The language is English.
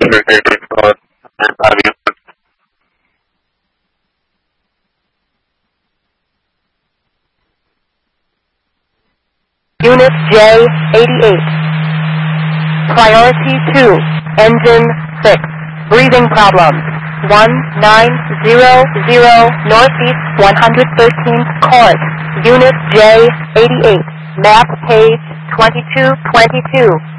Unit J88. Priority 2. Engine 6. Breathing problems. 1900 Northeast 113th Court. Unit J88. Map page 2222.